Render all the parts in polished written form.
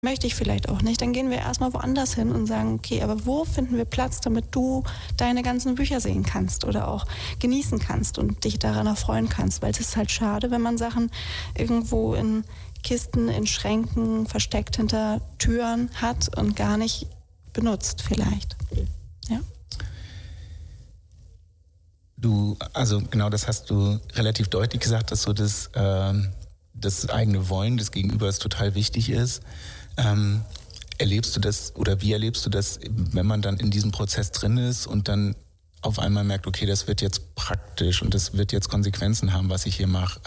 möchte ich vielleicht auch nicht, dann gehen wir erstmal woanders hin und sagen, okay, aber wo finden wir Platz, damit du deine ganzen Bücher sehen kannst oder auch genießen kannst und dich daran erfreuen kannst, weil es ist halt schade, wenn man Sachen irgendwo in Kisten, in Schränken, versteckt hinter Türen hat und gar nicht benutzt vielleicht. Ja. Also genau das hast du relativ deutlich gesagt, dass so das eigene Wollen des Gegenübers total wichtig ist. Erlebst du das oder wie erlebst du das, wenn man dann in diesem Prozess drin ist und dann auf einmal merkt, okay, das wird jetzt praktisch und das wird jetzt Konsequenzen haben, was ich hier mache.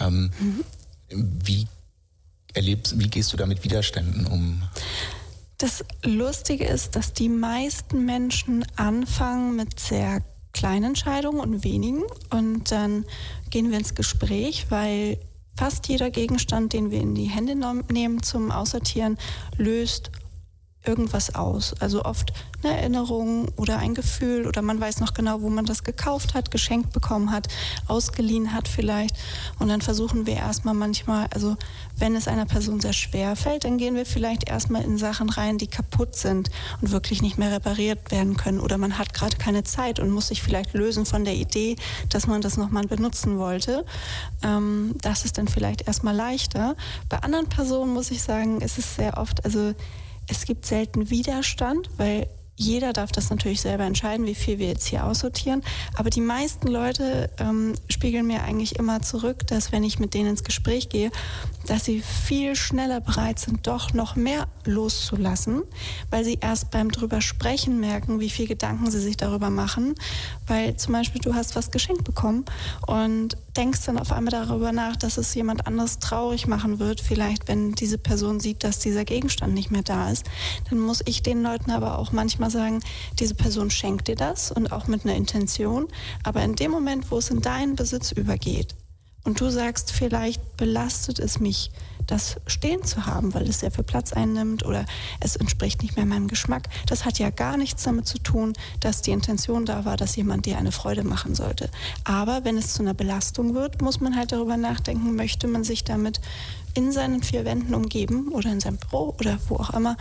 Wie gehst du da mit Widerständen um? Das Lustige ist, dass die meisten Menschen anfangen mit sehr kleinen Entscheidungen und wenigen und dann gehen wir ins Gespräch, weil fast jeder Gegenstand, den wir in die Hände nehmen zum Aussortieren, löst irgendwas aus. Also oft eine Erinnerung oder ein Gefühl oder man weiß noch genau, wo man das gekauft hat, geschenkt bekommen hat, ausgeliehen hat vielleicht. Und dann versuchen wir erstmal manchmal, also wenn es einer Person sehr schwer fällt, dann gehen wir vielleicht erstmal in Sachen rein, die kaputt sind und wirklich nicht mehr repariert werden können. Oder man hat gerade keine Zeit und muss sich vielleicht lösen von der Idee, dass man das nochmal benutzen wollte. Das ist dann vielleicht erstmal leichter. Bei anderen Personen muss ich sagen, ist es sehr oft, also es gibt selten Widerstand, weil jeder darf das natürlich selber entscheiden, wie viel wir jetzt hier aussortieren. Aber die meisten Leute spiegeln mir eigentlich immer zurück, dass wenn ich mit denen ins Gespräch gehe, dass sie viel schneller bereit sind, doch noch mehr loszulassen, weil sie erst beim drüber sprechen merken, wie viel Gedanken sie sich darüber machen. Weil zum Beispiel du hast was geschenkt bekommen und denkst dann auf einmal darüber nach, dass es jemand anderes traurig machen wird, vielleicht wenn diese Person sieht, dass dieser Gegenstand nicht mehr da ist. Dann muss ich den Leuten aber auch manchmal sagen, diese Person schenkt dir das und auch mit einer Intention, aber in dem Moment, wo es in deinen Besitz übergeht und du sagst, vielleicht belastet es mich, das stehen zu haben, weil es sehr viel Platz einnimmt oder es entspricht nicht mehr meinem Geschmack. Das hat ja gar nichts damit zu tun, dass die Intention da war, dass jemand dir eine Freude machen sollte. Aber wenn es zu einer Belastung wird, muss man halt darüber nachdenken, möchte man sich damit in seinen vier Wänden umgeben oder in seinem Büro oder wo auch immer,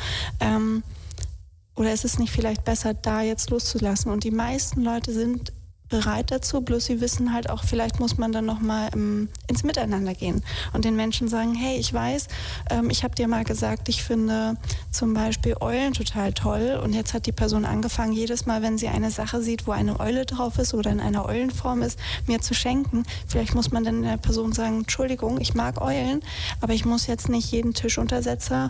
oder ist es nicht vielleicht besser, da jetzt loszulassen? Und die meisten Leute sind bereit dazu, bloß sie wissen halt auch, vielleicht muss man dann nochmal ins Miteinander gehen und den Menschen sagen, hey, ich weiß, ich habe dir mal gesagt, ich finde zum Beispiel Eulen total toll und jetzt hat die Person angefangen, jedes Mal, wenn sie eine Sache sieht, wo eine Eule drauf ist oder in einer Eulenform ist, mir zu schenken. Vielleicht muss man dann der Person sagen, Entschuldigung, ich mag Eulen, aber ich muss jetzt nicht jeden Tischuntersetzer,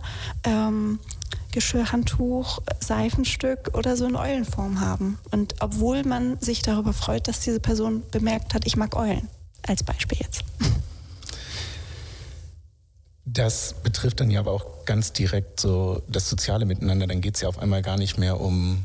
Geschirrhandtuch, Seifenstück oder so in Eulenform haben. Und obwohl man sich darüber freut, dass diese Person bemerkt hat, ich mag Eulen, als Beispiel jetzt. Das betrifft dann ja aber auch ganz direkt so das soziale Miteinander. Dann geht es ja auf einmal gar nicht mehr um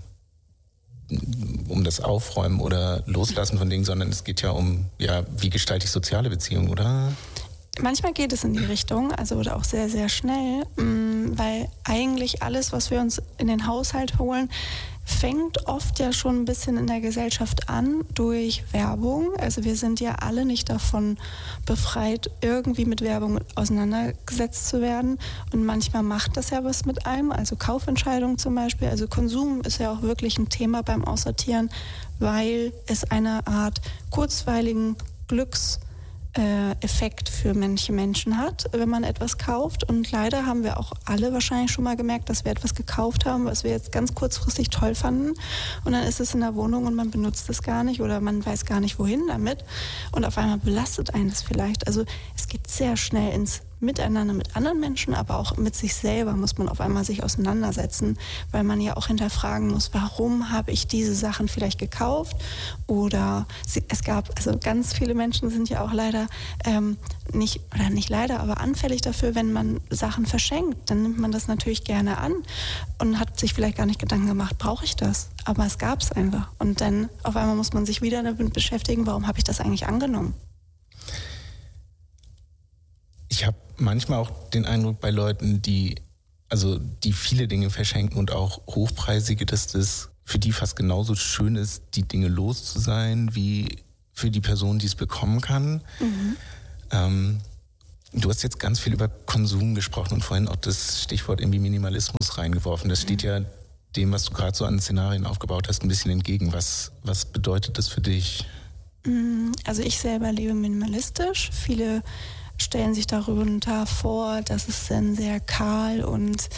das Aufräumen oder Loslassen von Dingen, sondern es geht ja um, wie gestalte ich soziale Beziehungen, oder? Manchmal geht es in die Richtung, also oder auch sehr, sehr schnell, weil eigentlich alles, was wir uns in den Haushalt holen, fängt oft ja schon ein bisschen in der Gesellschaft an durch Werbung. Also wir sind ja alle nicht davon befreit, irgendwie mit Werbung auseinandergesetzt zu werden. Und manchmal macht das ja was mit einem, also Kaufentscheidungen zum Beispiel. Also Konsum ist ja auch wirklich ein Thema beim Aussortieren, weil es eine Art kurzweiligen Effekt für manche Menschen hat, wenn man etwas kauft. Und leider haben wir auch alle wahrscheinlich schon mal gemerkt, dass wir etwas gekauft haben, was wir jetzt ganz kurzfristig toll fanden. Und dann ist es in der Wohnung und man benutzt es gar nicht oder man weiß gar nicht, wohin damit. Und auf einmal belastet einen das vielleicht. Also es geht sehr schnell ins Miteinander mit anderen Menschen, aber auch mit sich selber muss man auf einmal sich auseinandersetzen, weil man ja auch hinterfragen muss, warum habe ich diese Sachen vielleicht gekauft? Oder es gab, also ganz viele Menschen sind ja auch leider nicht leider, aber anfällig dafür, wenn man Sachen verschenkt, dann nimmt man das natürlich gerne an und hat sich vielleicht gar nicht Gedanken gemacht, brauche ich das? Aber es gab es einfach. Und dann auf einmal muss man sich wieder damit beschäftigen, warum habe ich das eigentlich angenommen? Ich habe manchmal auch den Eindruck bei Leuten, die viele Dinge verschenken und auch hochpreisige, dass das für die fast genauso schön ist, die Dinge los zu sein, wie für die Person, die es bekommen kann. Du hast jetzt ganz viel über Konsum gesprochen und vorhin auch das Stichwort irgendwie Minimalismus reingeworfen. Das steht ja dem, was du gerade so an Szenarien aufgebaut hast, ein bisschen entgegen. Was bedeutet das für dich? Also ich selber lebe minimalistisch. Viele stellen sich darunter vor, dass es dann sehr kahl und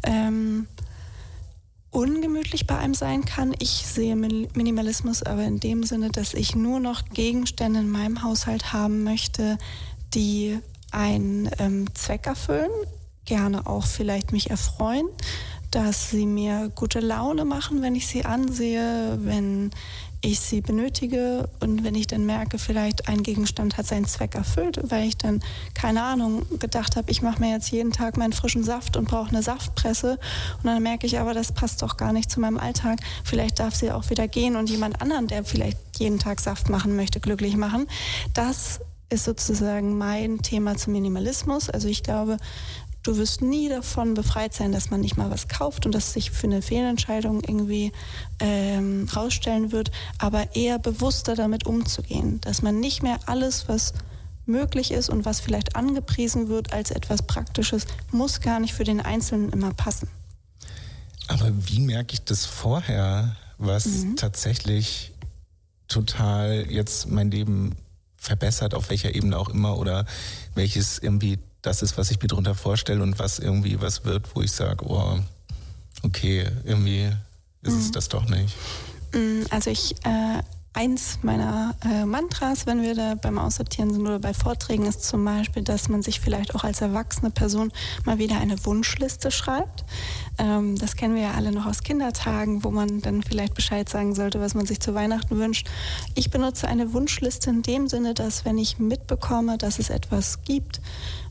ungemütlich bei einem sein kann. Ich sehe Minimalismus aber in dem Sinne, dass ich nur noch Gegenstände in meinem Haushalt haben möchte, die einen Zweck erfüllen, gerne auch vielleicht mich erfreuen, dass sie mir gute Laune machen, wenn ich sie ansehe, wenn ich sie benötige und wenn ich dann merke, vielleicht ein Gegenstand hat seinen Zweck erfüllt, weil ich dann, keine Ahnung, gedacht habe, ich mache mir jetzt jeden Tag meinen frischen Saft und brauche eine Saftpresse und dann merke ich aber, das passt doch gar nicht zu meinem Alltag. Vielleicht darf sie auch wieder gehen und jemand anderen, der vielleicht jeden Tag Saft machen möchte, glücklich machen. Das ist sozusagen mein Thema zum Minimalismus. Also ich glaube, du wirst nie davon befreit sein, dass man nicht mal was kauft und dass sich für eine Fehlentscheidung irgendwie rausstellen wird, aber eher bewusster damit umzugehen, dass man nicht mehr alles, was möglich ist und was vielleicht angepriesen wird als etwas Praktisches, muss gar nicht für den Einzelnen immer passen. Aber wie merke ich das vorher, was tatsächlich total jetzt mein Leben verbessert, auf welcher Ebene auch immer, oder welches irgendwie das ist, was ich mir darunter vorstelle und was irgendwie was wird, wo ich sage, oh, okay, irgendwie ist es das doch nicht. Also eins meiner Mantras, wenn wir da beim Aussortieren sind oder bei Vorträgen, ist zum Beispiel, dass man sich vielleicht auch als erwachsene Person mal wieder eine Wunschliste schreibt. Das kennen wir ja alle noch aus Kindertagen, wo man dann vielleicht Bescheid sagen sollte, was man sich zu Weihnachten wünscht. Ich benutze eine Wunschliste in dem Sinne, dass wenn ich mitbekomme, dass es etwas gibt,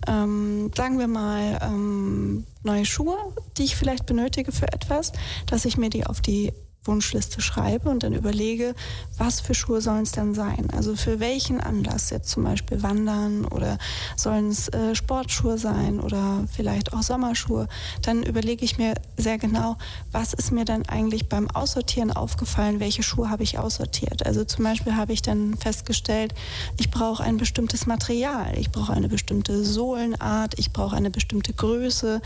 sagen wir mal neue Schuhe, die ich vielleicht benötige für etwas, dass ich mir die auf die Wunschliste schreibe und dann überlege, was für Schuhe sollen es denn sein? Also für welchen Anlass? Jetzt zum Beispiel Wandern oder sollen es Sportschuhe sein oder vielleicht auch Sommerschuhe? Dann überlege ich mir sehr genau, was ist mir dann eigentlich beim Aussortieren aufgefallen? Welche Schuhe habe ich aussortiert? Also zum Beispiel habe ich dann festgestellt, ich brauche ein bestimmtes Material, ich brauche eine bestimmte Sohlenart, ich brauche eine bestimmte Größe.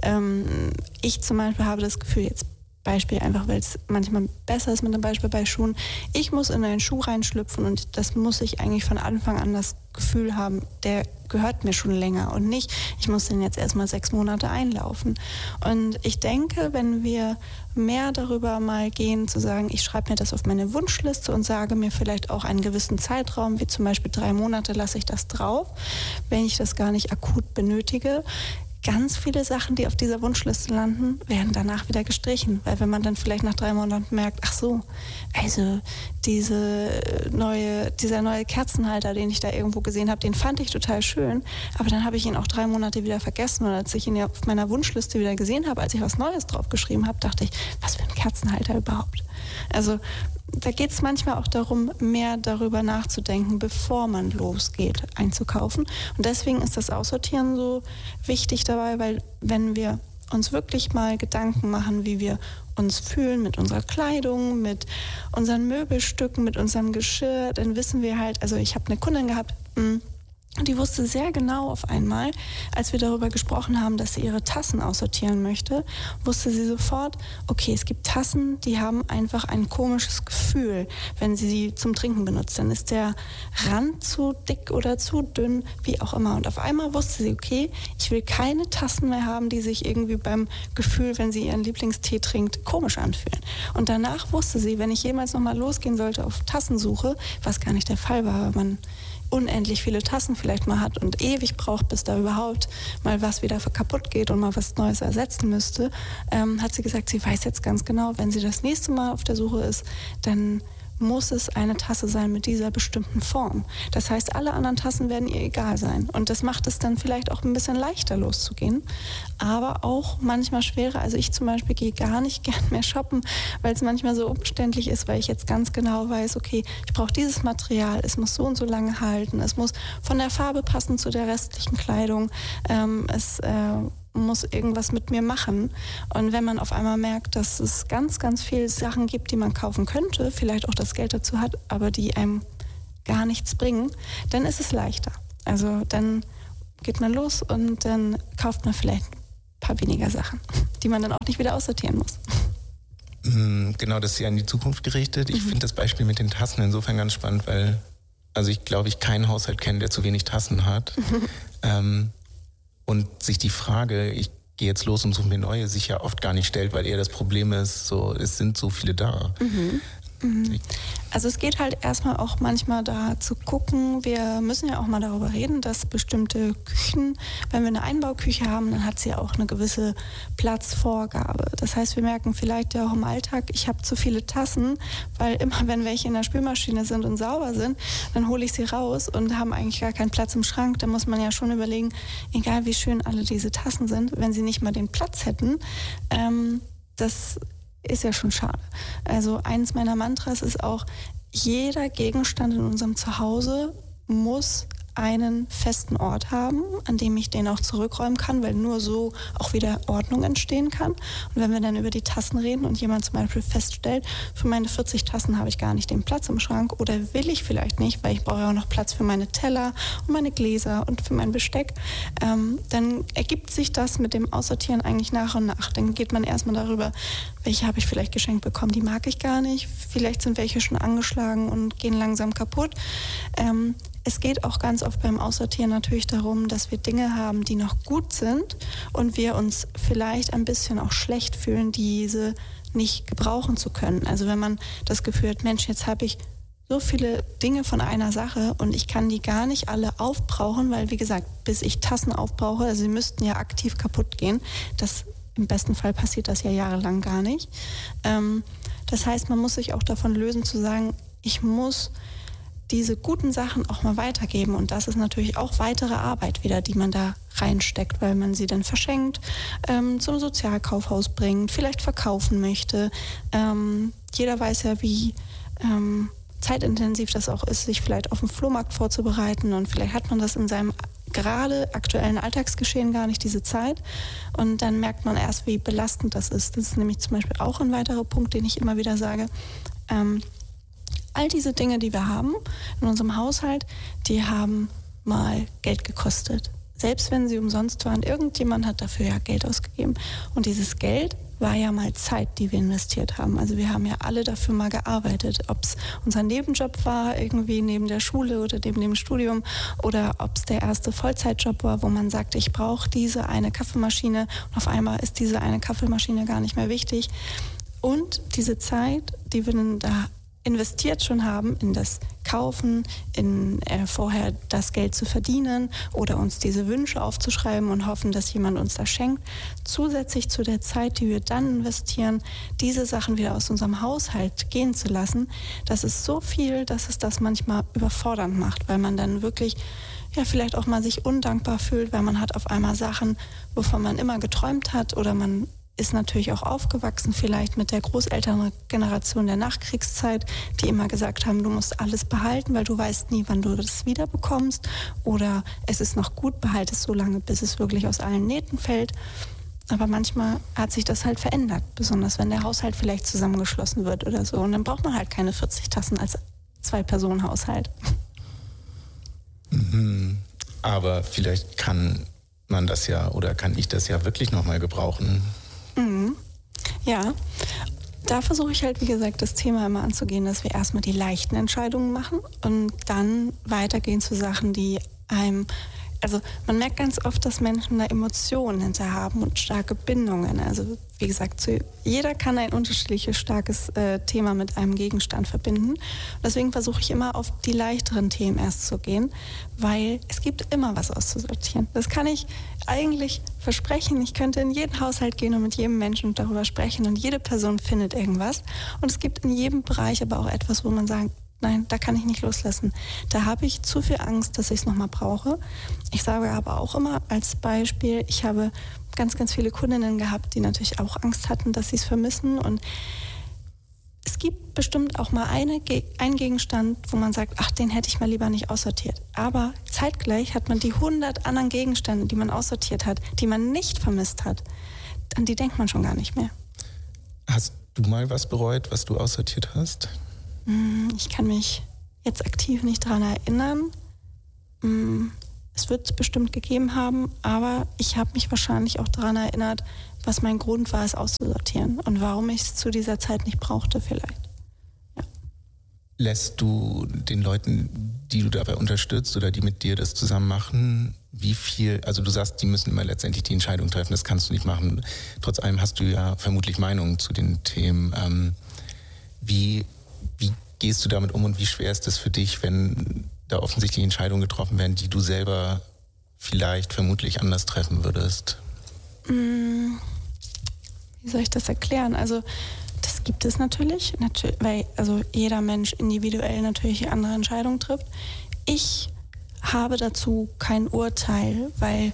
Ich zum Beispiel habe das Gefühl, jetzt Beispiel, einfach weil es manchmal besser ist mit einem Beispiel bei Schuhen. Ich muss in einen Schuh reinschlüpfen und das muss ich eigentlich von Anfang an das Gefühl haben, der gehört mir schon länger und nicht, ich muss den jetzt erstmal 6 Monate einlaufen. Und ich denke, wenn wir mehr darüber mal gehen, zu sagen, ich schreibe mir das auf meine Wunschliste und sage mir vielleicht auch einen gewissen Zeitraum, wie zum Beispiel 3 Monate lasse ich das drauf, wenn ich das gar nicht akut benötige. Ganz viele Sachen, die auf dieser Wunschliste landen, werden danach wieder gestrichen. Weil wenn man dann vielleicht nach 3 Monaten merkt, ach so, also dieser neue Kerzenhalter, den ich da irgendwo gesehen habe, den fand ich total schön. Aber dann habe ich ihn auch 3 Monate wieder vergessen. Und als ich ihn ja auf meiner Wunschliste wieder gesehen habe, als ich was Neues draufgeschrieben habe, dachte ich, was für ein Kerzenhalter überhaupt? Also da geht es manchmal auch darum, mehr darüber nachzudenken, bevor man losgeht, einzukaufen. Und deswegen ist das Aussortieren so wichtig dabei, weil wenn wir uns wirklich mal Gedanken machen, wie wir uns fühlen mit unserer Kleidung, mit unseren Möbelstücken, mit unserem Geschirr, dann wissen wir halt, also ich habe eine Kundin gehabt, die wusste sehr genau auf einmal, als wir darüber gesprochen haben, dass sie ihre Tassen aussortieren möchte, wusste sie sofort, okay, es gibt Tassen, die haben einfach ein komisches Gefühl, wenn sie sie zum Trinken benutzt. Dann ist der Rand zu dick oder zu dünn, wie auch immer. Und auf einmal wusste sie, okay, ich will keine Tassen mehr haben, die sich irgendwie beim Gefühl, wenn sie ihren Lieblingstee trinkt, komisch anfühlen. Und danach wusste sie, wenn ich jemals nochmal losgehen sollte auf Tassensuche, was gar nicht der Fall war, weil man unendlich viele Tassen vielleicht mal hat und ewig braucht, bis da überhaupt mal was wieder kaputt geht und mal was Neues ersetzen müsste, hat sie gesagt, sie weiß jetzt ganz genau, wenn sie das nächste Mal auf der Suche ist, dann muss es eine Tasse sein mit dieser bestimmten Form. Das heißt, alle anderen Tassen werden ihr egal sein. Und das macht es dann vielleicht auch ein bisschen leichter loszugehen, aber auch manchmal schwerer. Also ich zum Beispiel gehe gar nicht gern mehr shoppen, weil es manchmal so umständlich ist, weil ich jetzt ganz genau weiß, okay, ich brauche dieses Material, es muss so und so lange halten, es muss von der Farbe passen zu der restlichen Kleidung, es muss irgendwas mit mir machen. Und wenn man auf einmal merkt, dass es ganz, ganz viele Sachen gibt, die man kaufen könnte, vielleicht auch das Geld dazu hat, aber die einem gar nichts bringen, dann ist es leichter. Also dann geht man los und dann kauft man vielleicht ein paar weniger Sachen, die man dann auch nicht wieder aussortieren muss. Genau, das ist ja in die Zukunft gerichtet. Ich finde das Beispiel mit den Tassen insofern ganz spannend, weil ich glaube, ich keinen Haushalt kenne, der zu wenig Tassen hat. Und sich die Frage, ich gehe jetzt los und suche mir neue, sich ja oft gar nicht stellt, weil eher das Problem ist, es sind so viele da. Also es geht halt erstmal auch manchmal da zu gucken, wir müssen ja auch mal darüber reden, dass bestimmte Küchen, wenn wir eine Einbauküche haben, dann hat sie auch eine gewisse Platzvorgabe. Das heißt, wir merken vielleicht ja auch im Alltag, ich habe zu viele Tassen, weil immer wenn welche in der Spülmaschine sind und sauber sind, dann hole ich sie raus und haben eigentlich gar keinen Platz im Schrank. Da muss man ja schon überlegen, egal wie schön alle diese Tassen sind, wenn sie nicht mal den Platz hätten, das ist ja schon schade. Also eins meiner Mantras ist auch, jeder Gegenstand in unserem Zuhause muss einen festen Ort haben, an dem ich den auch zurückräumen kann, weil nur so auch wieder Ordnung entstehen kann. Und wenn wir dann über die Tassen reden und jemand zum Beispiel feststellt, für meine 40 Tassen habe ich gar nicht den Platz im Schrank oder will ich vielleicht nicht, weil ich brauche ja auch noch Platz für meine Teller und meine Gläser und für mein Besteck, dann ergibt sich das mit dem Aussortieren eigentlich nach und nach. Dann geht man erstmal darüber, welche habe ich vielleicht geschenkt bekommen, die mag ich gar nicht. Vielleicht sind welche schon angeschlagen und gehen langsam kaputt. Es geht auch ganz oft beim Aussortieren natürlich darum, dass wir Dinge haben, die noch gut sind und wir uns vielleicht ein bisschen auch schlecht fühlen, diese nicht gebrauchen zu können. Also wenn man das Gefühl hat, Mensch, jetzt habe ich so viele Dinge von einer Sache und ich kann die gar nicht alle aufbrauchen, weil wie gesagt, bis ich Tassen aufbrauche, also sie müssten ja aktiv kaputt gehen. Im besten Fall passiert das ja jahrelang gar nicht. Das heißt, man muss sich auch davon lösen zu sagen, ich muss diese guten Sachen auch mal weitergeben. Und das ist natürlich auch weitere Arbeit wieder, die man da reinsteckt, weil man sie dann verschenkt, zum Sozialkaufhaus bringt, vielleicht verkaufen möchte. Jeder weiß ja, wie zeitintensiv das auch ist, sich vielleicht auf dem Flohmarkt vorzubereiten. Und vielleicht hat man das in seinem gerade aktuellen Alltagsgeschehen gar nicht, diese Zeit. Und dann merkt man erst, wie belastend das ist. Das ist nämlich zum Beispiel auch ein weiterer Punkt, den ich immer wieder sage. All diese Dinge, die wir haben in unserem Haushalt, die haben mal Geld gekostet. Selbst wenn sie umsonst waren, irgendjemand hat dafür ja Geld ausgegeben. Und dieses Geld war ja mal Zeit, die wir investiert haben. Also wir haben ja alle dafür mal gearbeitet. Ob es unser Nebenjob war, irgendwie neben der Schule oder neben dem Studium, oder ob es der erste Vollzeitjob war, wo man sagt, ich brauche diese eine Kaffeemaschine und auf einmal ist diese eine Kaffeemaschine gar nicht mehr wichtig. Und diese Zeit, die wir dann da investiert schon haben in das Kaufen, in vorher das Geld zu verdienen oder uns diese Wünsche aufzuschreiben und hoffen, dass jemand uns das schenkt. Zusätzlich zu der Zeit, die wir dann investieren, diese Sachen wieder aus unserem Haushalt gehen zu lassen, das ist so viel, dass es das manchmal überfordernd macht, weil man dann wirklich vielleicht auch mal sich undankbar fühlt, weil man hat auf einmal Sachen, wovon man immer geträumt hat, oder man ist natürlich auch aufgewachsen vielleicht mit der Großelterngeneration der Nachkriegszeit, die immer gesagt haben, du musst alles behalten, weil du weißt nie, wann du das wiederbekommst, oder es ist noch gut, behalte es so lange, bis es wirklich aus allen Nähten fällt. Aber manchmal hat sich das halt verändert, besonders wenn der Haushalt vielleicht zusammengeschlossen wird oder so. Und dann braucht man halt keine 40 Tassen als 2-Personen-Haushalt. Aber vielleicht kann man das ja, oder kann ich das ja wirklich nochmal gebrauchen. Ja, da versuche ich halt, wie gesagt, das Thema immer anzugehen, dass wir erstmal die leichten Entscheidungen machen und dann weitergehen zu Sachen, die also man merkt ganz oft, dass Menschen da Emotionen hinter haben und starke Bindungen. Also wie gesagt, jeder kann ein unterschiedliches, starkes Thema mit einem Gegenstand verbinden. Deswegen versuche ich immer auf die leichteren Themen erst zu gehen, weil es gibt immer was auszusortieren. Das kann ich eigentlich versprechen. Ich könnte in jeden Haushalt gehen und mit jedem Menschen darüber sprechen und jede Person findet irgendwas. Und es gibt in jedem Bereich aber auch etwas, wo man sagt, nein, da kann ich nicht loslassen. Da habe ich zu viel Angst, dass ich es nochmal brauche. Ich sage aber auch immer als Beispiel, ich habe ganz, ganz viele Kundinnen gehabt, die natürlich auch Angst hatten, dass sie es vermissen. Und es gibt bestimmt auch mal einen Gegenstand, wo man sagt, ach, den hätte ich mal lieber nicht aussortiert. Aber zeitgleich hat man die 100 anderen Gegenstände, die man aussortiert hat, die man nicht vermisst hat. An die denkt man schon gar nicht mehr. Hast du mal was bereut, was du aussortiert hast? Ich kann mich jetzt aktiv nicht daran erinnern. Es wird es bestimmt gegeben haben, aber ich habe mich wahrscheinlich auch daran erinnert, was mein Grund war, es auszusortieren und warum ich es zu dieser Zeit nicht brauchte vielleicht. Ja. Lässt du den Leuten, die du dabei unterstützt oder die mit dir das zusammen machen, wie viel, also du sagst, die müssen immer letztendlich die Entscheidung treffen, das kannst du nicht machen. Trotz allem hast du ja vermutlich Meinungen zu den Themen. Wie gehst du damit um und wie schwer ist es für dich, wenn da offensichtlich Entscheidungen getroffen werden, die du selber vielleicht vermutlich anders treffen würdest? Wie soll ich das erklären? Also das gibt es natürlich, weil also jeder Mensch individuell natürlich andere Entscheidungen trifft. Ich habe dazu kein Urteil, weil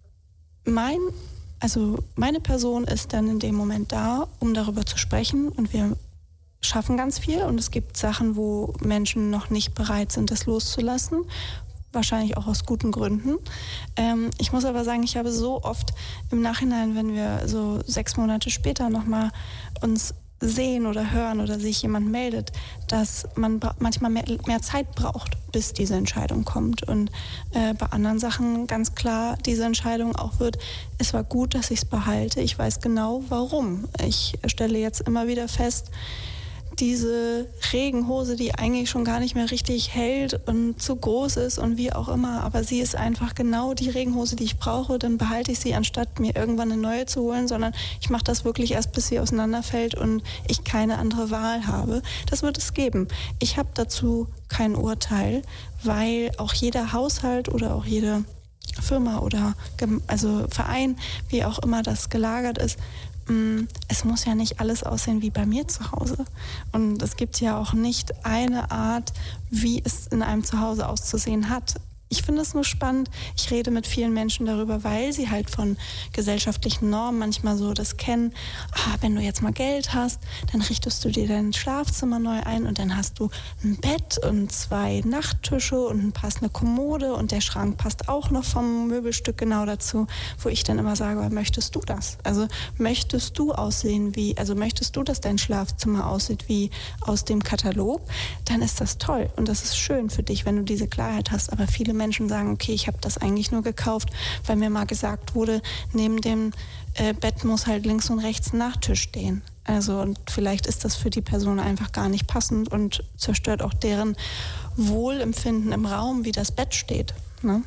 meine Person ist dann in dem Moment da, um darüber zu sprechen, und wir schaffen ganz viel, und es gibt Sachen, wo Menschen noch nicht bereit sind, das loszulassen, wahrscheinlich auch aus guten Gründen. Ich muss aber sagen, ich habe so oft im Nachhinein, wenn wir so 6 Monate später nochmal uns sehen oder hören oder sich jemand meldet, dass man manchmal mehr Zeit braucht, bis diese Entscheidung kommt. Und bei anderen Sachen ganz klar diese Entscheidung auch wird, es war gut, dass ich es behalte. Ich weiß genau, warum. Ich stelle jetzt immer wieder fest, diese Regenhose, die eigentlich schon gar nicht mehr richtig hält und zu groß ist und wie auch immer, aber sie ist einfach genau die Regenhose, die ich brauche, dann behalte ich sie, anstatt mir irgendwann eine neue zu holen, sondern ich mache das wirklich erst, bis sie auseinanderfällt und ich keine andere Wahl habe. Das wird es geben. Ich habe dazu kein Urteil, weil auch jeder Haushalt oder auch jede Firma oder also Verein, wie auch immer das gelagert ist, es muss ja nicht alles aussehen wie bei mir zu Hause. Und es gibt ja auch nicht eine Art, wie es in einem Zuhause auszusehen hat. Ich finde es nur spannend. Ich rede mit vielen Menschen darüber, weil sie halt von gesellschaftlichen Normen manchmal so das kennen. Wenn du jetzt mal Geld hast, dann richtest du dir dein Schlafzimmer neu ein und dann hast du ein Bett und 2 Nachttische und passt eine Kommode und der Schrank passt auch noch vom Möbelstück genau dazu, wo ich dann immer sage, möchtest du das? Also möchtest du möchtest du, dass dein Schlafzimmer aussieht wie aus dem Katalog? Dann ist das toll und das ist schön für dich, wenn du diese Klarheit hast. Aber viele Menschen sagen, okay, ich habe das eigentlich nur gekauft, weil mir mal gesagt wurde, neben dem Bett muss halt links und rechts ein Nachttisch stehen. Also und vielleicht ist das für die Person einfach gar nicht passend und zerstört auch deren Wohlempfinden im Raum, wie das Bett steht. Ne?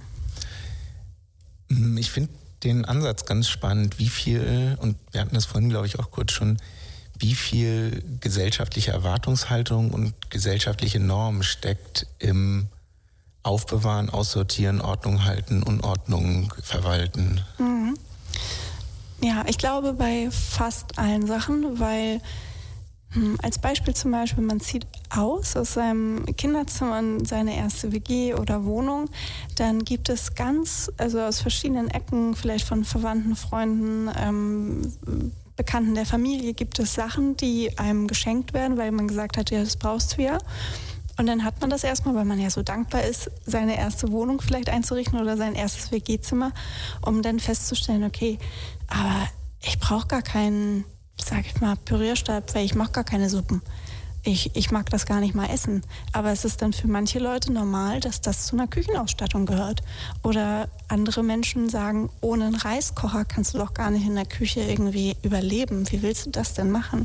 Ich finde den Ansatz ganz spannend, wie viel, und wir hatten das vorhin, glaube ich, auch kurz schon, wie viel gesellschaftliche Erwartungshaltung und gesellschaftliche Norm steckt im Aufbewahren, Aussortieren, Ordnung halten, Unordnung verwalten. Mhm. Ja, ich glaube bei fast allen Sachen, weil als Beispiel zum Beispiel, man zieht aus seinem Kinderzimmer in seine erste WG oder Wohnung, dann gibt es aus verschiedenen Ecken, vielleicht von Verwandten, Freunden, Bekannten der Familie, gibt es Sachen, die einem geschenkt werden, weil man gesagt hat, ja, das brauchst du ja. Und dann hat man das erstmal, weil man ja so dankbar ist, seine erste Wohnung vielleicht einzurichten oder sein erstes WG-Zimmer, um dann festzustellen, okay, aber ich brauche gar keinen, sag ich mal, Pürierstab, weil ich mache gar keine Suppen. Ich mag das gar nicht mal essen. Aber es ist dann für manche Leute normal, dass das zu einer Küchenausstattung gehört. Oder andere Menschen sagen, ohne einen Reiskocher kannst du doch gar nicht in der Küche irgendwie überleben. Wie willst du das denn machen?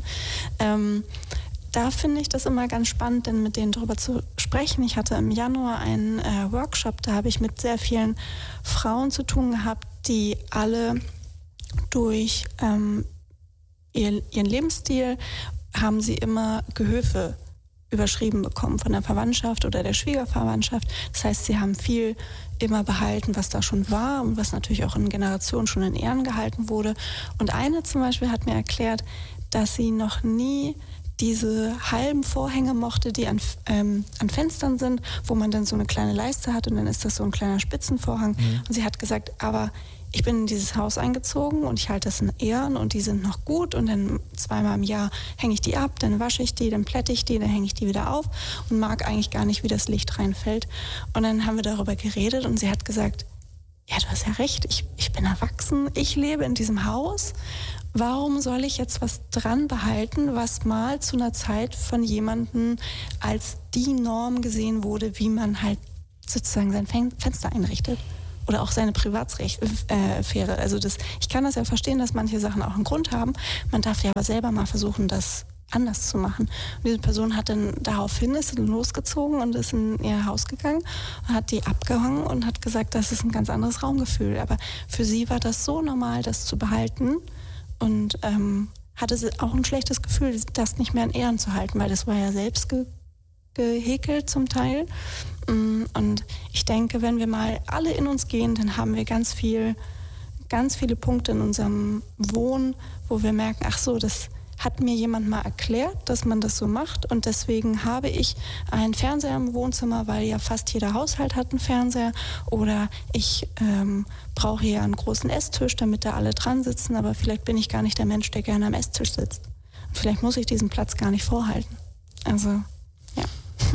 Da finde ich das immer ganz spannend, denn mit denen darüber zu sprechen. Ich hatte im Januar einen Workshop, da habe ich mit sehr vielen Frauen zu tun gehabt, die alle durch ihren Lebensstil haben sie immer Gehöfe überschrieben bekommen von der Verwandtschaft oder der Schwiegerverwandtschaft. Das heißt, sie haben viel immer behalten, was da schon war und was natürlich auch in Generationen schon in Ehren gehalten wurde. Und eine zum Beispiel hat mir erklärt, dass sie noch nie diese halben Vorhänge mochte, die an Fenstern sind, wo man dann so eine kleine Leiste hat und dann ist das so ein kleiner Spitzenvorhang. Mhm. Und sie hat gesagt, aber ich bin in dieses Haus eingezogen und ich halte das in Ehren und die sind noch gut und dann 2-mal im Jahr hänge ich die ab, dann wasche ich die, dann plätte ich die, dann hänge ich die wieder auf und mag eigentlich gar nicht, wie das Licht reinfällt. Und dann haben wir darüber geredet und sie hat gesagt, ja, du hast ja recht, ich bin erwachsen, ich lebe in diesem Haus. Warum soll ich jetzt was dran behalten, was mal zu einer Zeit von jemandem als die Norm gesehen wurde, wie man halt sozusagen sein Fenster einrichtet? oder auch seine Privatsphäre. Also ich kann das ja verstehen, dass manche Sachen auch einen Grund haben. Man darf ja aber selber mal versuchen, das anders zu machen. Und diese Person hat dann daraufhin, ist dann losgezogen und ist in ihr Haus gegangen und hat die abgehangen und hat gesagt, das ist ein ganz anderes Raumgefühl. Aber für sie war das so normal, das zu behalten und hatte sie auch ein schlechtes Gefühl, das nicht mehr in Ehren zu halten, weil das war ja selbst gehäkelt zum Teil. Und ich denke, wenn wir mal alle in uns gehen, dann haben wir ganz viele Punkte in unserem Wohnen, wo wir merken, ach so, das hat mir jemand mal erklärt, dass man das so macht und deswegen habe ich einen Fernseher im Wohnzimmer, weil ja fast jeder Haushalt hat einen Fernseher oder ich brauche hier einen großen Esstisch, damit da alle dran sitzen, aber vielleicht bin ich gar nicht der Mensch, der gerne am Esstisch sitzt. Und vielleicht muss ich diesen Platz gar nicht vorhalten. Also, ja.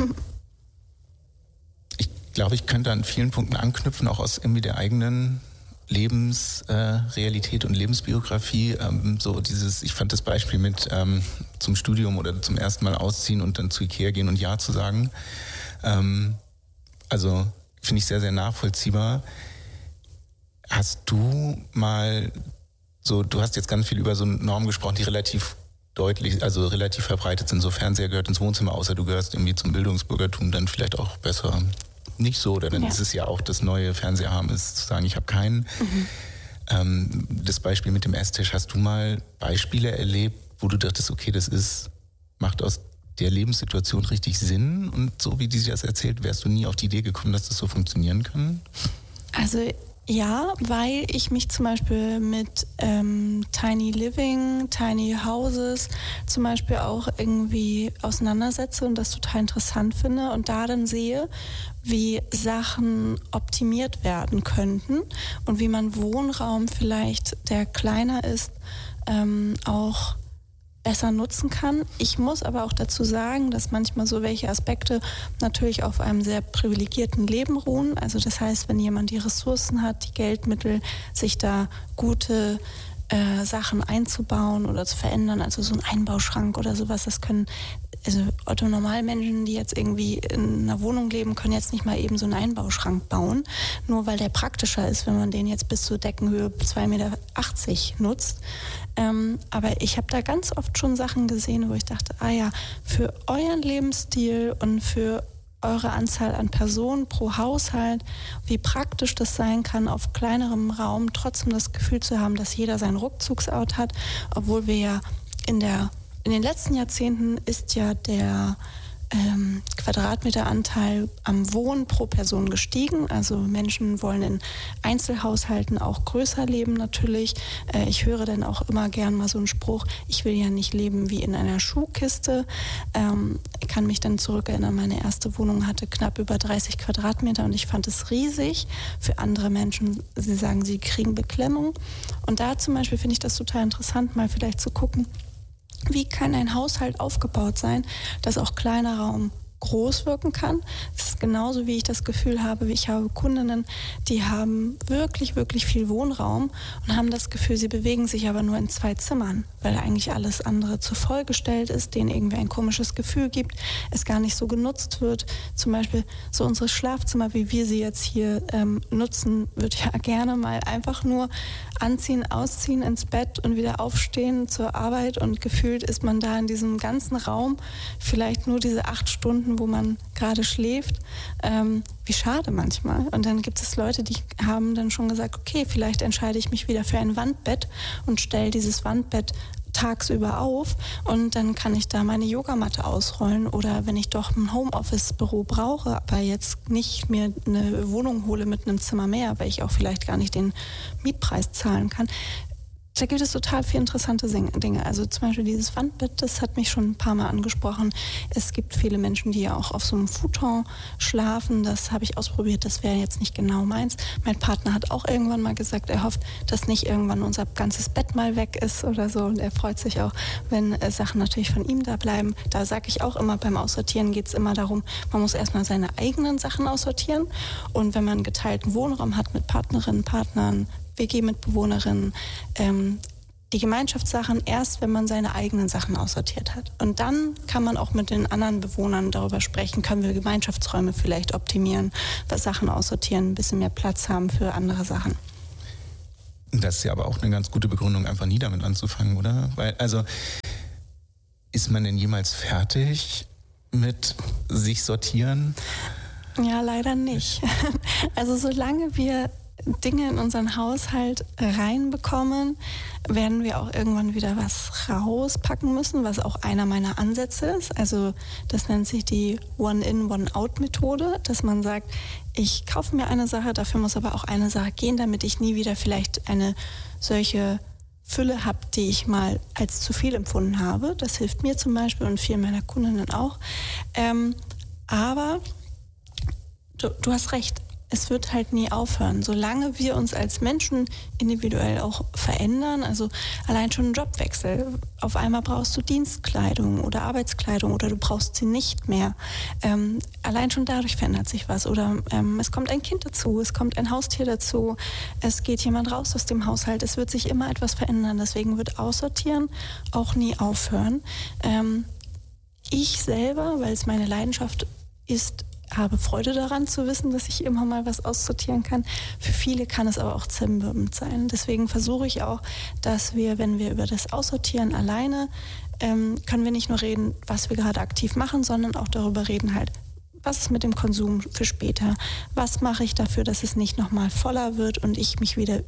Ich glaube, ich könnte an vielen Punkten anknüpfen, auch aus irgendwie der eigenen Lebensrealität und Lebensbiografie. Ich fand das Beispiel mit zum Studium oder zum ersten Mal ausziehen und dann zu Ikea gehen und Ja zu sagen. Also finde ich sehr, sehr nachvollziehbar. Hast du mal du hast jetzt ganz viel über so Normen gesprochen, die relativ deutlich, also relativ verbreitet sind. So Fernseher gehört ins Wohnzimmer, außer du gehörst irgendwie zum Bildungsbürgertum, dann vielleicht auch besser nicht so, oder dann ist es ja auch das neue Fernseher haben, ist zu sagen, ich habe keinen. Das Beispiel mit dem Esstisch, hast du mal Beispiele erlebt, wo du dachtest, okay, macht aus der Lebenssituation richtig Sinn und so wie die sich das erzählt, wärst du nie auf die Idee gekommen, dass das so funktionieren kann? Also ja, weil ich mich zum Beispiel mit Tiny Living, Tiny Houses zum Beispiel auch irgendwie auseinandersetze und das total interessant finde und da dann sehe, wie Sachen optimiert werden könnten und wie man Wohnraum vielleicht, der kleiner ist, auch besser nutzen kann. Ich muss aber auch dazu sagen, dass manchmal so welche Aspekte natürlich auf einem sehr privilegierten Leben ruhen. Also das heißt, wenn jemand die Ressourcen hat, die Geldmittel, sich da gute Sachen einzubauen oder zu verändern, also so ein Einbauschrank oder sowas, das können, also Otto-Normalmenschen, die jetzt irgendwie in einer Wohnung leben, können jetzt nicht mal eben so einen Einbauschrank bauen, nur weil der praktischer ist, wenn man den jetzt bis zur Deckenhöhe 2,80 Meter nutzt. Aber ich habe da ganz oft schon Sachen gesehen, wo ich dachte, für euren Lebensstil und für eure Anzahl an Personen pro Haushalt, wie praktisch das sein kann, auf kleinerem Raum trotzdem das Gefühl zu haben, dass jeder seinen Rückzugsort hat, obwohl wir ja in den letzten Jahrzehnten ist ja der Quadratmeteranteil am Wohnen pro Person gestiegen. Also Menschen wollen in Einzelhaushalten auch größer leben natürlich. Ich höre dann auch immer gern mal so einen Spruch, ich will ja nicht leben wie in einer Schuhkiste. Ich kann mich dann zurückerinnern, meine erste Wohnung hatte knapp über 30 Quadratmeter und ich fand es riesig. Für andere Menschen, sie sagen, sie kriegen Beklemmung. Und da zum Beispiel finde ich das total interessant, mal vielleicht zu gucken, wie kann ein Haushalt aufgebaut sein, dass auch kleiner Raum groß wirken kann. Das ist genauso, wie ich das Gefühl habe, ich habe Kundinnen, die haben wirklich, wirklich viel Wohnraum und haben das Gefühl, sie bewegen sich aber nur in 2 Zimmern, weil eigentlich alles andere zu vollgestellt ist, denen irgendwie ein komisches Gefühl gibt, es gar nicht so genutzt wird. Zum Beispiel so unsere Schlafzimmer, wie wir sie jetzt hier nutzen, wird ja gerne mal einfach nur anziehen, ausziehen, ins Bett und wieder aufstehen zur Arbeit und gefühlt ist man da in diesem ganzen Raum vielleicht nur diese 8 Stunden, wo man gerade schläft. Wie schade manchmal. Und dann gibt es Leute, die haben dann schon gesagt, okay, vielleicht entscheide ich mich wieder für ein Wandbett und stelle dieses Wandbett tagsüber auf und dann kann ich da meine Yogamatte ausrollen oder wenn ich doch ein Homeoffice-Büro brauche, aber jetzt nicht mir eine Wohnung hole mit einem Zimmer mehr, weil ich auch vielleicht gar nicht den Mietpreis zahlen kann. Da gibt es total viele interessante Dinge. Also zum Beispiel dieses Wandbett, das hat mich schon ein paar Mal angesprochen. Es gibt viele Menschen, die ja auch auf so einem Futon schlafen. Das habe ich ausprobiert, das wäre jetzt nicht genau meins. Mein Partner hat auch irgendwann mal gesagt, er hofft, dass nicht irgendwann unser ganzes Bett mal weg ist oder so. Und er freut sich auch, wenn Sachen natürlich von ihm da bleiben. Da sage ich auch immer, beim Aussortieren geht es immer darum, man muss erstmal seine eigenen Sachen aussortieren. Und wenn man einen geteilten Wohnraum hat mit Partnerinnen, Partnern, WG-Mitbewohnerinnen, die Gemeinschaftssachen erst, wenn man seine eigenen Sachen aussortiert hat. Und dann kann man auch mit den anderen Bewohnern darüber sprechen, können wir Gemeinschaftsräume vielleicht optimieren, was Sachen aussortieren, ein bisschen mehr Platz haben für andere Sachen. Das ist ja aber auch eine ganz gute Begründung, einfach nie damit anzufangen, oder? Weil, also, ist man denn jemals fertig mit sich sortieren? Ja, leider nicht. Also solange wir Dinge in unseren Haushalt reinbekommen, werden wir auch irgendwann wieder was rauspacken müssen, was auch einer meiner Ansätze ist. Also das nennt sich die One-in, One-out-Methode, dass man sagt, ich kaufe mir eine Sache, dafür muss aber auch eine Sache gehen, damit ich nie wieder vielleicht eine solche Fülle habe, die ich mal als zu viel empfunden habe. Das hilft mir zum Beispiel und vielen meiner Kundinnen auch. Aber du hast recht, es wird halt nie aufhören. Solange wir uns als Menschen individuell auch verändern, also allein schon ein Jobwechsel. Auf einmal brauchst du Dienstkleidung oder Arbeitskleidung oder du brauchst sie nicht mehr. Allein schon dadurch verändert sich was. Oder es kommt ein Kind dazu, es kommt ein Haustier dazu, es geht jemand raus aus dem Haushalt. Es wird sich immer etwas verändern. Deswegen wird Aussortieren auch nie aufhören. Ich selber, weil es meine Leidenschaft ist, habe Freude daran zu wissen, dass ich immer mal was aussortieren kann. Für viele kann es aber auch zermürbend sein. Deswegen versuche ich auch, dass wir, wenn wir über das Aussortieren alleine, können wir nicht nur reden, was wir gerade aktiv machen, sondern auch darüber reden halt, was ist mit dem Konsum für später? Was mache ich dafür, dass es nicht nochmal voller wird und ich mich wieder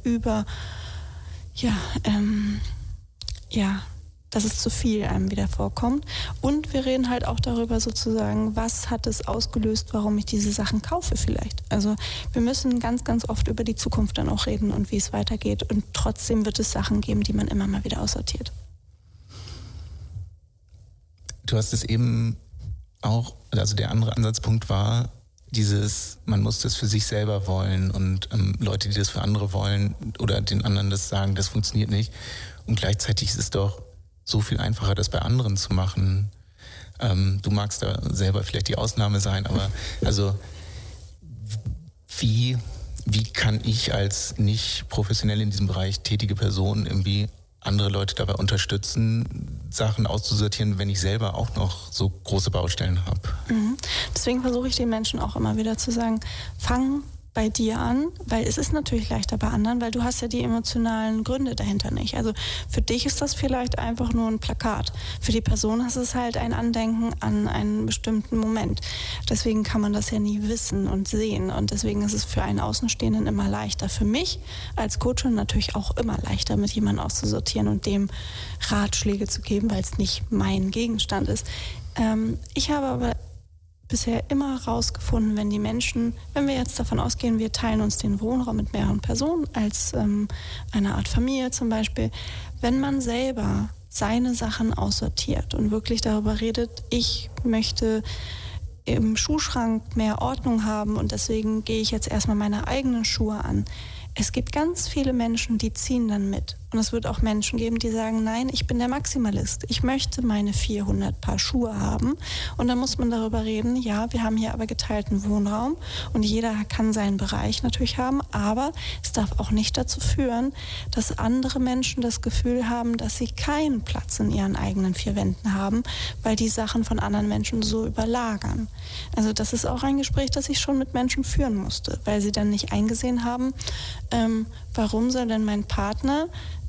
dass es zu viel einem wieder vorkommt. Und wir reden halt auch darüber sozusagen, was hat es ausgelöst, warum ich diese Sachen kaufe vielleicht. Also wir müssen ganz, ganz oft über die Zukunft dann auch reden und wie es weitergeht. Und trotzdem wird es Sachen geben, die man immer mal wieder aussortiert. Du hast es eben auch, also der andere Ansatzpunkt war dieses, man muss das für sich selber wollen und Leute, die das für andere wollen oder den anderen das sagen, das funktioniert nicht. Und gleichzeitig ist es doch so viel einfacher, das bei anderen zu machen. Du magst da selber vielleicht die Ausnahme sein, aber also wie kann ich als nicht professionell in diesem Bereich tätige Person irgendwie andere Leute dabei unterstützen, Sachen auszusortieren, wenn ich selber auch noch so große Baustellen habe? Deswegen versuche ich den Menschen auch immer wieder zu sagen, fang bei dir an, weil es ist natürlich leichter bei anderen, weil du hast ja die emotionalen Gründe dahinter nicht. Also für dich ist das vielleicht einfach nur ein Plakat. Für die Person ist es halt ein Andenken an einen bestimmten Moment. Deswegen kann man das ja nie wissen und sehen und deswegen ist es für einen Außenstehenden immer leichter. Für mich als Coachin natürlich auch immer leichter, mit jemandem auszusortieren und dem Ratschläge zu geben, weil es nicht mein Gegenstand ist. Ich habe aber bisher immer herausgefunden, wenn wir jetzt davon ausgehen, wir teilen uns den Wohnraum mit mehreren Personen als eine Art Familie zum Beispiel, wenn man selber seine Sachen aussortiert und wirklich darüber redet, ich möchte im Schuhschrank mehr Ordnung haben und deswegen gehe ich jetzt erstmal meine eigenen Schuhe an. Es gibt ganz viele Menschen, die ziehen dann mit. Und es wird auch Menschen geben, die sagen, nein, ich bin der Maximalist. Ich möchte meine 400 Paar Schuhe haben. Und dann muss man darüber reden, ja, wir haben hier aber geteilten Wohnraum und jeder kann seinen Bereich natürlich haben. Aber es darf auch nicht dazu führen, dass andere Menschen das Gefühl haben, dass sie keinen Platz in ihren eigenen 4 Wänden haben, weil die Sachen von anderen Menschen so überlagern. Also das ist auch ein Gespräch, das ich schon mit Menschen führen musste, weil sie dann nicht eingesehen haben, warum soll denn mein Partner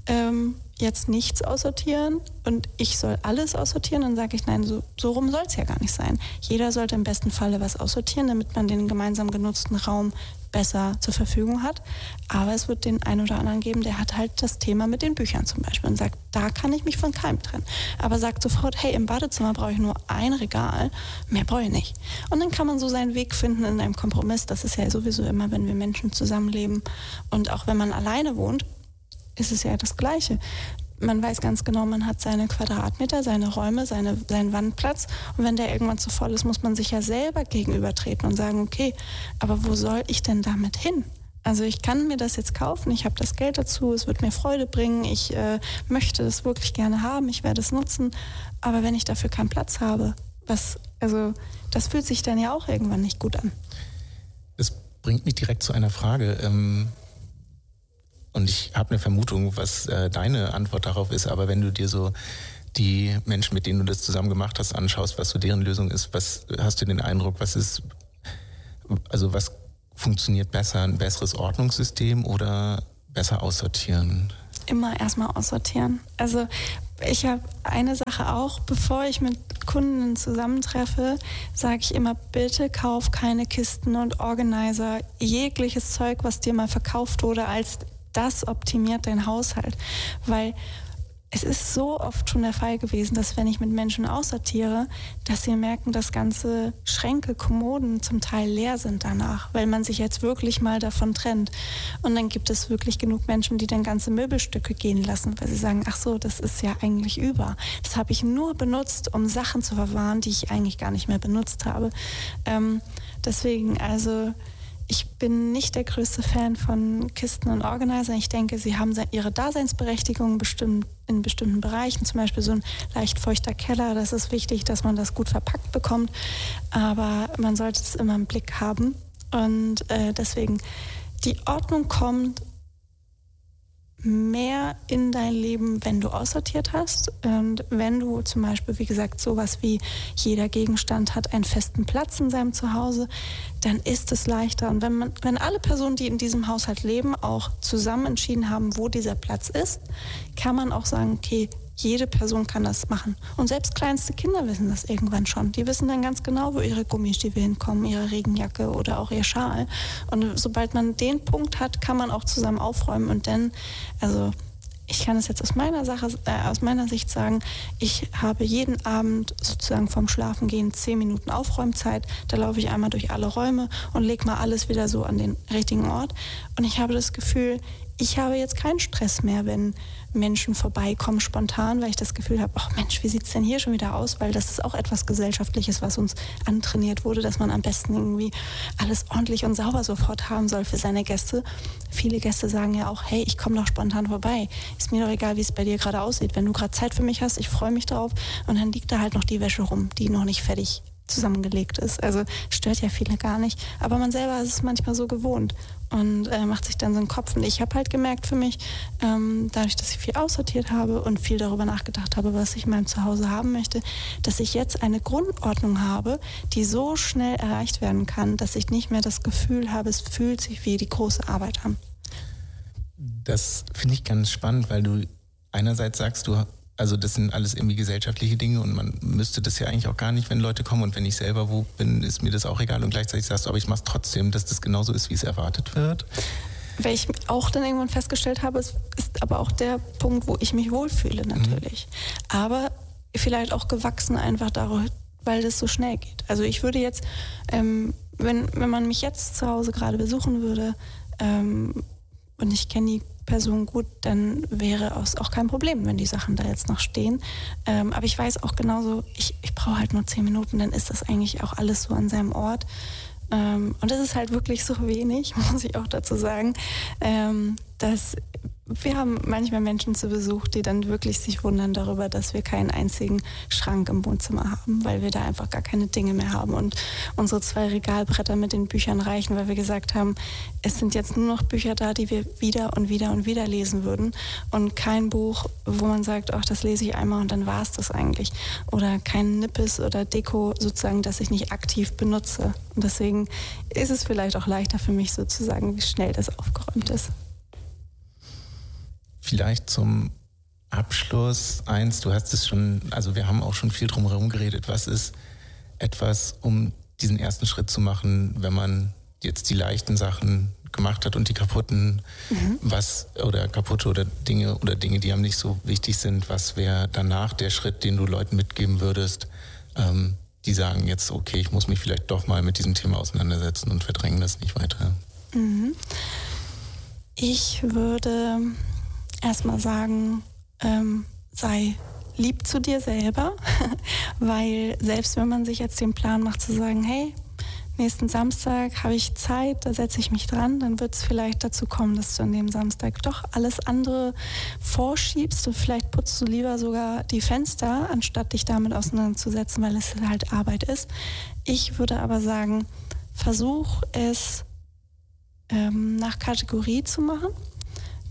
jetzt nichts aussortieren und ich soll alles aussortieren? Dann sage ich, nein, so rum soll es ja gar nicht sein. Jeder sollte im besten Falle was aussortieren, damit man den gemeinsam genutzten Raum besser zur Verfügung hat. Aber es wird den einen oder anderen geben, der hat halt das Thema mit den Büchern zum Beispiel und sagt, da kann ich mich von keinem trennen. Aber sagt sofort, hey, im Badezimmer brauche ich nur ein Regal, mehr brauche ich nicht. Und dann kann man so seinen Weg finden in einem Kompromiss. Das ist ja sowieso immer, wenn wir Menschen zusammenleben. Und auch wenn man alleine wohnt, ist es ja das Gleiche. Man weiß ganz genau, man hat seine Quadratmeter, seine Räume, seinen Wandplatz. Und wenn der irgendwann zu voll ist, muss man sich ja selber gegenübertreten und sagen, okay, aber wo soll ich denn damit hin? Also ich kann mir das jetzt kaufen, ich habe das Geld dazu, es wird mir Freude bringen, ich möchte das wirklich gerne haben, ich werde es nutzen. Aber wenn ich dafür keinen Platz habe, das fühlt sich dann ja auch irgendwann nicht gut an. Das bringt mich direkt zu einer Frage. Und ich habe eine Vermutung, was deine Antwort darauf ist, aber wenn du dir so die Menschen, mit denen du das zusammen gemacht hast, anschaust, was so deren Lösung ist, was hast du den Eindruck, was funktioniert besser, ein besseres Ordnungssystem oder besser aussortieren? Immer erstmal aussortieren. Also ich habe eine Sache auch, bevor ich mit Kunden zusammentreffe, sage ich immer, bitte kauf keine Kisten und Organizer, jegliches Zeug, was dir mal verkauft wurde, als das optimiert dein Haushalt. Weil es ist so oft schon der Fall gewesen, dass wenn ich mit Menschen aussortiere, dass sie merken, dass ganze Schränke, Kommoden zum Teil leer sind danach, weil man sich jetzt wirklich mal davon trennt. Und dann gibt es wirklich genug Menschen, die dann ganze Möbelstücke gehen lassen, weil sie sagen, ach so, das ist ja eigentlich über. Das habe ich nur benutzt, um Sachen zu verwahren, die ich eigentlich gar nicht mehr benutzt habe. Deswegen, also ich bin nicht der größte Fan von Kisten und Organisern. Ich denke, sie haben ihre Daseinsberechtigung bestimmt in bestimmten Bereichen, zum Beispiel so ein leicht feuchter Keller. Das ist wichtig, dass man das gut verpackt bekommt, aber man sollte es immer im Blick haben. Und deswegen, die Ordnung kommt mehr in dein Leben, wenn du aussortiert hast. Und wenn du zum Beispiel, wie gesagt, sowas wie jeder Gegenstand hat einen festen Platz in seinem Zuhause, dann ist es leichter. Und wenn alle Personen, die in diesem Haushalt leben, auch zusammen entschieden haben, wo dieser Platz ist, kann man auch sagen, okay, jede Person kann das machen. Und selbst kleinste Kinder wissen das irgendwann schon. Die wissen dann ganz genau, wo ihre Gummistiefel hinkommen, ihre Regenjacke oder auch ihr Schal. Und sobald man den Punkt hat, kann man auch zusammen aufräumen. Und dann, also ich kann es jetzt aus meiner Sicht sagen, ich habe jeden Abend sozusagen vorm Schlafengehen 10 Minuten Aufräumzeit. Da laufe ich einmal durch alle Räume und lege mal alles wieder so an den richtigen Ort. Und ich habe das Gefühl, ich habe jetzt keinen Stress mehr, wenn Menschen vorbeikommen spontan, weil ich das Gefühl habe, ach Mensch, wie sieht es denn hier schon wieder aus? Weil das ist auch etwas Gesellschaftliches, was uns antrainiert wurde, dass man am besten irgendwie alles ordentlich und sauber sofort haben soll für seine Gäste. Viele Gäste sagen ja auch, hey, ich komme doch spontan vorbei. Ist mir doch egal, wie es bei dir gerade aussieht. Wenn du gerade Zeit für mich hast, ich freue mich drauf. Und dann liegt da halt noch die Wäsche rum, die noch nicht fertig zusammengelegt ist. Also stört ja viele gar nicht. Aber man selber ist es manchmal so gewohnt und macht sich dann so einen Kopf. Und ich habe halt gemerkt für mich, dadurch, dass ich viel aussortiert habe und viel darüber nachgedacht habe, was ich in meinem Zuhause haben möchte, dass ich jetzt eine Grundordnung habe, die so schnell erreicht werden kann, dass ich nicht mehr das Gefühl habe, es fühlt sich wie die große Arbeit an. Das finde ich ganz spannend, weil du einerseits sagst, also das sind alles irgendwie gesellschaftliche Dinge und man müsste das ja eigentlich auch gar nicht, wenn Leute kommen, und wenn ich selber wo bin, ist mir das auch egal, und gleichzeitig sagst du, aber ich mache es trotzdem, dass das genauso ist, wie es erwartet wird. Weil ich auch dann irgendwann festgestellt habe, es ist aber auch der Punkt, wo ich mich wohlfühle natürlich. Aber vielleicht auch gewachsen einfach darüber, weil das so schnell geht. Also ich würde jetzt, wenn man mich jetzt zu Hause gerade besuchen würde und ich kenne die Person gut, dann wäre es auch kein Problem, wenn die Sachen da jetzt noch stehen. Aber ich weiß auch genauso, ich brauche halt nur 10 Minuten, dann ist das eigentlich auch alles so an seinem Ort. Und das ist halt wirklich so wenig, muss ich auch dazu sagen, dass wir haben manchmal Menschen zu Besuch, die dann wirklich sich wundern darüber, dass wir keinen einzigen Schrank im Wohnzimmer haben, weil wir da einfach gar keine Dinge mehr haben. Und unsere 2 Regalbretter mit den Büchern reichen, weil wir gesagt haben, es sind jetzt nur noch Bücher da, die wir wieder und wieder und wieder lesen würden. Und kein Buch, wo man sagt, ach, das lese ich einmal und dann war es das eigentlich. Oder kein Nippes oder Deko sozusagen, das ich nicht aktiv benutze. Und deswegen ist es vielleicht auch leichter für mich sozusagen, wie schnell das aufgeräumt ist. Vielleicht zum Abschluss eins, du hast es schon, also wir haben auch schon viel drum herum geredet. Was ist etwas, um diesen ersten Schritt zu machen, wenn man jetzt die leichten Sachen gemacht hat und die kaputten, kaputte oder Dinge, die einem nicht so wichtig sind, was wäre danach der Schritt, den du Leuten mitgeben würdest, die sagen jetzt, okay, ich muss mich vielleicht doch mal mit diesem Thema auseinandersetzen und verdrängen das nicht weiter? Ich würde erstmal sagen, sei lieb zu dir selber, weil selbst wenn man sich jetzt den Plan macht zu sagen, hey, nächsten Samstag habe ich Zeit, da setze ich mich dran, dann wird es vielleicht dazu kommen, dass du an dem Samstag doch alles andere vorschiebst und vielleicht putzt du lieber sogar die Fenster, anstatt dich damit auseinanderzusetzen, weil es halt Arbeit ist. Ich würde aber sagen, versuch es nach Kategorie zu machen.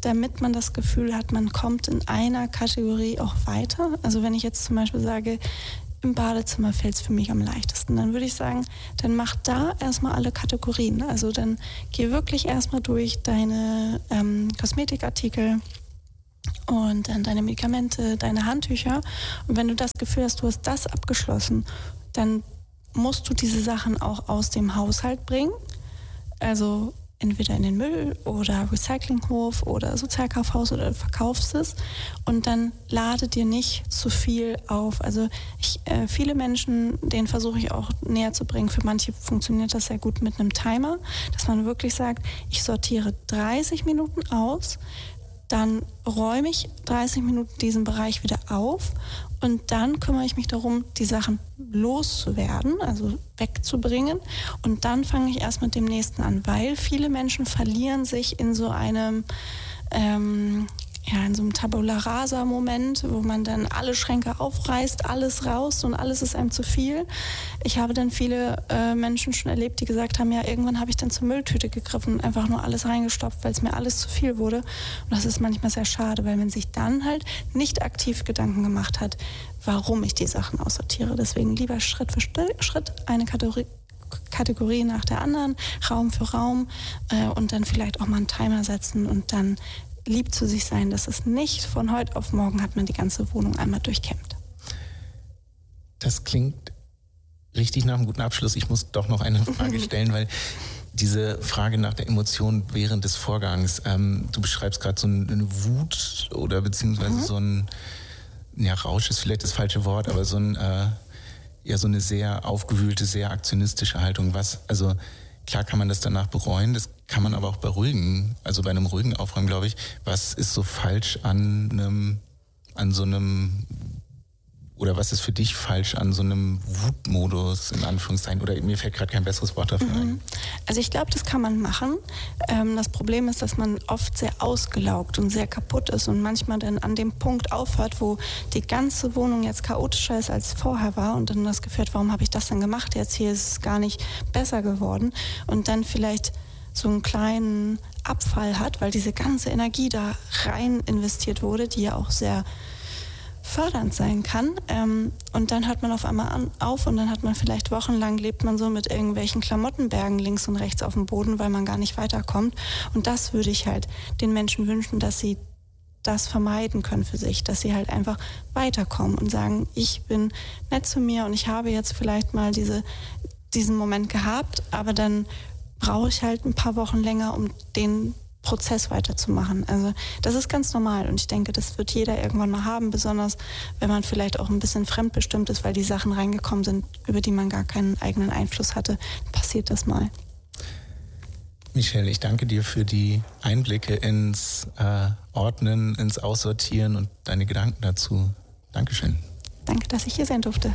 damit man das Gefühl hat, man kommt in einer Kategorie auch weiter. Also wenn ich jetzt zum Beispiel sage, im Badezimmer fällt es für mich am leichtesten, dann würde ich sagen, dann mach da erstmal alle Kategorien. Also dann geh wirklich erstmal durch deine Kosmetikartikel und dann deine Medikamente, deine Handtücher. Und wenn du das Gefühl hast, du hast das abgeschlossen, dann musst du diese Sachen auch aus dem Haushalt bringen. Also entweder in den Müll oder Recyclinghof oder Sozialkaufhaus oder du verkaufst es und dann lade dir nicht zu viel auf. Also viele Menschen, denen versuche ich auch näher zu bringen, für manche funktioniert das sehr gut mit einem Timer, dass man wirklich sagt, ich sortiere 30 Minuten aus, dann räume ich 30 Minuten diesen Bereich wieder auf und dann kümmere ich mich darum, die Sachen loszuwerden, also wegzubringen. Und dann fange ich erst mit dem nächsten an, weil viele Menschen verlieren sich in so einem in so einem Tabula Rasa-Moment, wo man dann alle Schränke aufreißt, alles raus und alles ist einem zu viel. Ich habe dann viele Menschen schon erlebt, die gesagt haben, ja, irgendwann habe ich dann zur Mülltüte gegriffen und einfach nur alles reingestopft, weil es mir alles zu viel wurde. Und das ist manchmal sehr schade, weil man sich dann halt nicht aktiv Gedanken gemacht hat, warum ich die Sachen aussortiere. Deswegen lieber Schritt für Schritt eine Kategorie nach der anderen, Raum für Raum und dann vielleicht auch mal einen Timer setzen und dann lieb zu sich sein, dass es nicht von heute auf morgen hat man die ganze Wohnung einmal durchkämmt. Das klingt richtig nach einem guten Abschluss. Ich muss doch noch eine Frage stellen, weil diese Frage nach der Emotion während des Vorgangs, du beschreibst gerade so eine Wut oder beziehungsweise so ein, ja, Rausch ist vielleicht das falsche Wort, aber so eine sehr aufgewühlte, sehr aktionistische Haltung. Also klar kann man das danach bereuen, das kann man aber auch beruhigen. Also bei einem ruhigen Aufräumen, glaube ich, was ist so falsch oder was ist für dich falsch an so einem Wutmodus, in Anführungszeichen? Oder mir fällt gerade kein besseres Wort dafür ein. Also ich glaube, das kann man machen. Das Problem ist, dass man oft sehr ausgelaugt und sehr kaputt ist und manchmal dann an dem Punkt aufhört, wo die ganze Wohnung jetzt chaotischer ist, als vorher war und dann das Gefühl hat, warum habe ich das denn gemacht? Jetzt hier ist es gar nicht besser geworden und dann vielleicht so einen kleinen Abfall hat, weil diese ganze Energie da rein investiert wurde, die ja auch sehr fördernd sein kann. Und dann hört man auf einmal auf und dann hat man vielleicht wochenlang, lebt man so mit irgendwelchen Klamottenbergen links und rechts auf dem Boden, weil man gar nicht weiterkommt. Und das würde ich halt den Menschen wünschen, dass sie das vermeiden können für sich, dass sie halt einfach weiterkommen und sagen, ich bin nett zu mir und ich habe jetzt vielleicht mal diesen Moment gehabt, aber dann brauche ich halt ein paar Wochen länger, um den Prozess weiterzumachen. Also das ist ganz normal und ich denke, das wird jeder irgendwann mal haben, besonders wenn man vielleicht auch ein bisschen fremdbestimmt ist, weil die Sachen reingekommen sind, über die man gar keinen eigenen Einfluss hatte, passiert das mal. Michelle, ich danke dir für die Einblicke ins Ordnen, ins Aussortieren und deine Gedanken dazu. Dankeschön. Danke, dass ich hier sein durfte.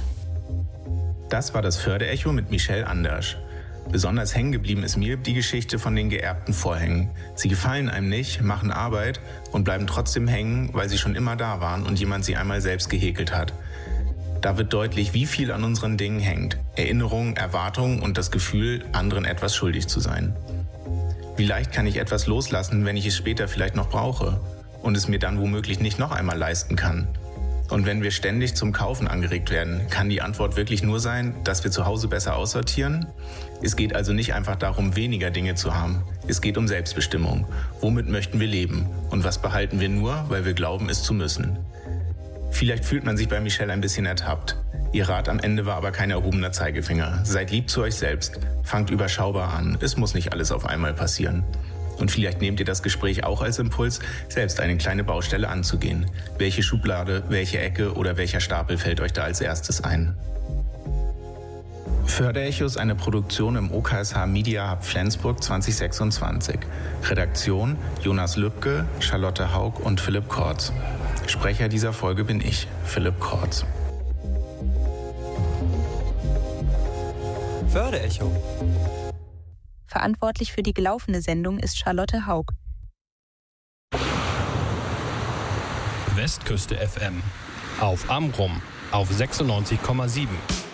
Das war das Förderecho mit Michelle Andersch. Besonders hängen geblieben ist mir die Geschichte von den geerbten Vorhängen. Sie gefallen einem nicht, machen Arbeit und bleiben trotzdem hängen, weil sie schon immer da waren und jemand sie einmal selbst gehäkelt hat. Da wird deutlich, wie viel an unseren Dingen hängt. Erinnerungen, Erwartungen und das Gefühl, anderen etwas schuldig zu sein. Wie leicht kann ich etwas loslassen, wenn ich es später vielleicht noch brauche und es mir dann womöglich nicht noch einmal leisten kann? Und wenn wir ständig zum Kaufen angeregt werden, kann die Antwort wirklich nur sein, dass wir zu Hause besser aussortieren? Es geht also nicht einfach darum, weniger Dinge zu haben. Es geht um Selbstbestimmung. Womit möchten wir leben? Und was behalten wir nur, weil wir glauben, es zu müssen? Vielleicht fühlt man sich bei Michelle ein bisschen ertappt. Ihr Rat am Ende war aber kein erhobener Zeigefinger. Seid lieb zu euch selbst. Fangt überschaubar an. Es muss nicht alles auf einmal passieren. Und vielleicht nehmt ihr das Gespräch auch als Impuls, selbst eine kleine Baustelle anzugehen. Welche Schublade, welche Ecke oder welcher Stapel fällt euch da als erstes ein? Förderecho ist eine Produktion im OKSH Media Hub Flensburg 2026. Redaktion Jonas Lübke, Charlotte Haug und Philipp Kortz. Sprecher dieser Folge bin ich, Philipp Kortz. Förderecho. Verantwortlich für die gelaufene Sendung ist Charlotte Haug. Westküste FM. Auf Amrum auf 96,7.